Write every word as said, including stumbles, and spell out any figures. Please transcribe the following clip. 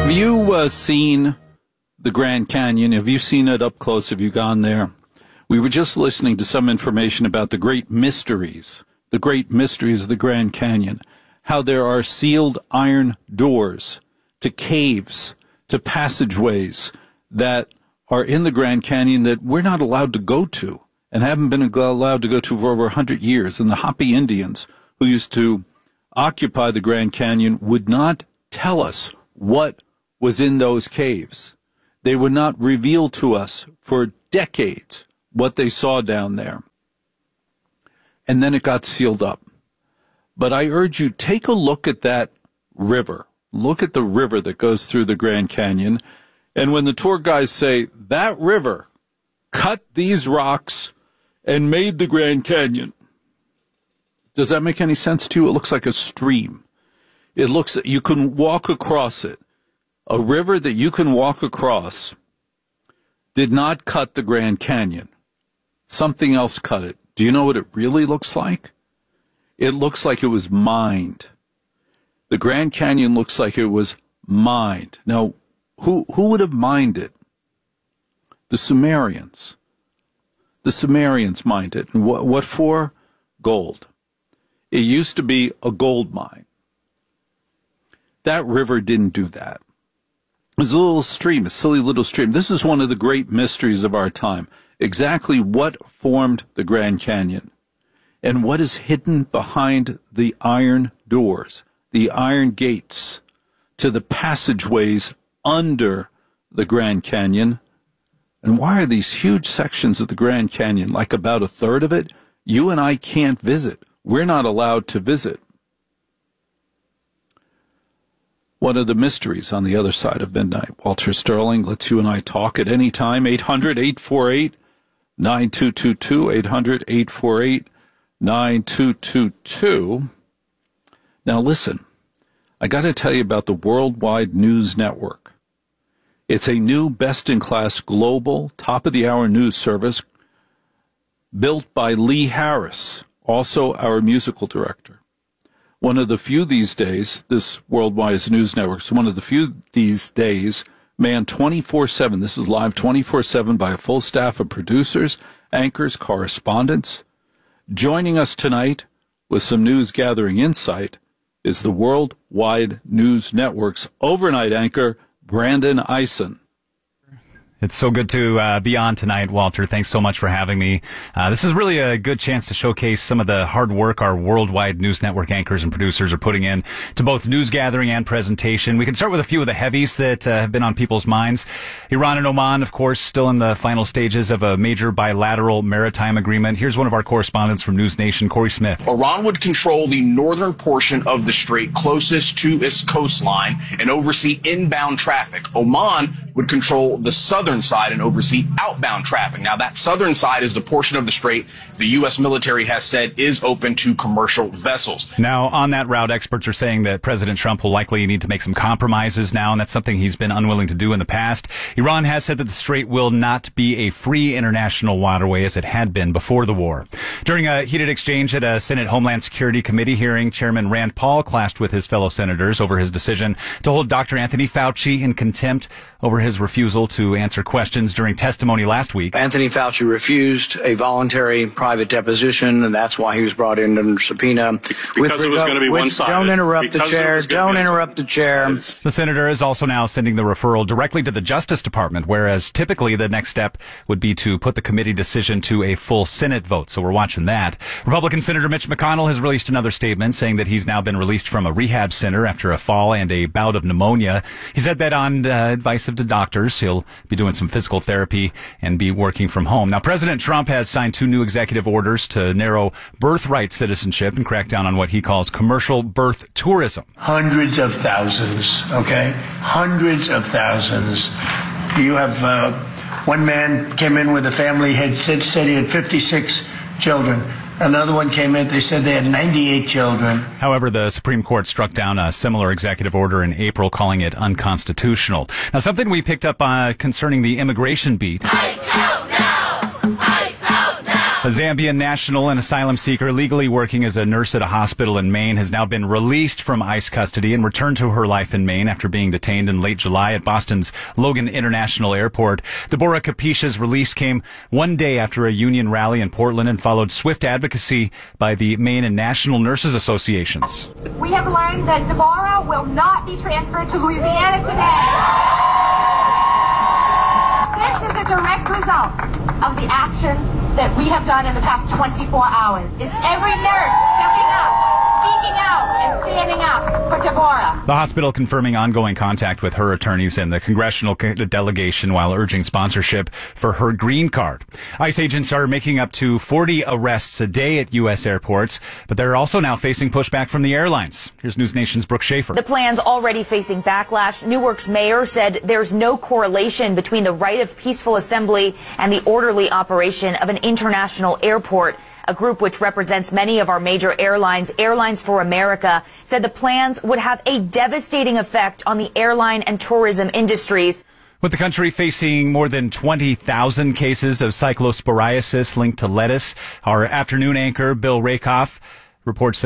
Have you uh, seen the Grand Canyon? Have you seen it up close? Have you gone there? We were just listening to some information about the great mysteries, the great mysteries of the Grand Canyon, how there are sealed iron doors to caves, to passageways that are in the Grand Canyon that we're not allowed to go to and haven't been allowed to go to for over one hundred years. And the Hopi Indians who used to occupy the Grand Canyon would not tell us what was in those caves. They would not reveal to us for decades what they saw down there. And then it got sealed up. But I urge you, take a look at that river. Look at the river that goes through the Grand Canyon. And when the tour guides say, that river cut these rocks and made the Grand Canyon, does that make any sense to you? It looks like a stream. It looks, you can walk across it. A river that you can walk across did not cut the Grand Canyon. Something else cut it. Do you know what it really looks like? It looks like it was mined. The Grand Canyon looks like it was mined. Now, who who would have mined it? The Sumerians. The Sumerians mined it. And what, what for? Gold. It used to be a gold mine. That river didn't do that. It was a little stream, a silly little stream. This is one of the great mysteries of our time. Exactly what formed the Grand Canyon and what is hidden behind the iron doors, the iron gates to the passageways under the Grand Canyon. And why are these huge sections of the Grand Canyon, like about a third of it, you and I can't visit? We're not allowed to visit. One of the mysteries on the other side of midnight. Walter Sterling lets you and I talk at any time. eight hundred, eight four eight, nine two two two, eight hundred, eight four eight, nine two two two. Now listen, I got to tell you about the Worldwide News Network. It's a new best-in-class global top-of-the-hour news service built by Lee Harris, also our musical director. One of the few these days, this Worldwide News Network is one of the few these days manned twenty-four seven. This is live twenty-four seven by a full staff of producers, anchors, correspondents. Joining us tonight with some news gathering insight is the Worldwide News Network's overnight anchor, Brandon Eisen. It's so good to uh, be on tonight, Walter. Thanks so much for having me. Uh, this is really a good chance to showcase some of the hard work our Worldwide News Network anchors and producers are putting in to both news gathering and presentation. We can start with a few of the heavies that uh, have been on people's minds. Iran and Oman, of course, still in the final stages of a major bilateral maritime agreement. Here's one of our correspondents from News Nation, Corey Smith. Iran would control the northern portion of the strait closest to its coastline and oversee inbound traffic. Oman would control the southern side and oversee outbound traffic. Now, that southern side is the portion of the strait the U S military has said is open to commercial vessels. Now, on that route, experts are saying that President Trump will likely need to make some compromises now, and that's something he's been unwilling to do in the past. Iran has said that the strait will not be a free international waterway as it had been before the war. During a heated exchange at a Senate Homeland Security Committee hearing, Chairman Rand Paul clashed with his fellow senators over his decision to hold Doctor Anthony Fauci in contempt over his refusal to answer questions during testimony last week. Anthony Fauci refused a voluntary private deposition, and that's why he was brought in under subpoena. Because with it was going to be one-sided. Don't interrupt because the chair. Don't interrupt the chair. The senator is also now sending the referral directly to the Justice Department, whereas typically the next step would be to put the committee decision to a full Senate vote. So we're watching that. Republican Senator Mitch McConnell has released another statement saying that he's now been released from a rehab center after a fall and a bout of pneumonia. He said that on uh, advice of the doctors, he'll be doing some physical therapy and be working from home. Now, President Trump has signed two new executive orders to narrow birthright citizenship and crack down on what he calls commercial birth tourism. Hundreds of thousands, okay? Hundreds of thousands. You have uh, one man came in with a family, had said, said he had fifty-six children. Another one came in, they said they had ninety-eight children. However, the Supreme Court struck down a similar executive order in April, calling it unconstitutional. Now, something we picked up uh, concerning the immigration beat. ICE out now! ICE out now! A Zambian national and asylum seeker legally working as a nurse at a hospital in Maine has now been released from ICE custody and returned to her life in Maine after being detained in late July at Boston's Logan International Airport. Deborah Kapisha's release came one day after a union rally in Portland and followed swift advocacy by the Maine and National Nurses Associations. We have learned that Deborah will not be transferred to Louisiana today. This is a direct result of the action that we have done in the past twenty-four hours. It's every nurse stepping up, speaking out, and standing up for Deborah. The hospital confirming ongoing contact with her attorneys and the congressional delegation while urging sponsorship for her green card. ICE agents are making up to forty arrests a day at U S airports, but they're also now facing pushback from the airlines. Here's News Nation's Brooke Schaefer. The plan's already facing backlash. Newark's mayor said there's no correlation between the right of peaceful assembly and the orderly operation of an international airport. A group which represents many of our major airlines, Airlines for America, said the plans would have a devastating effect on the airline and tourism industries. With the country facing more than twenty thousand cases of cyclosporiasis linked to lettuce, our afternoon anchor, Bill Rakoff, reports that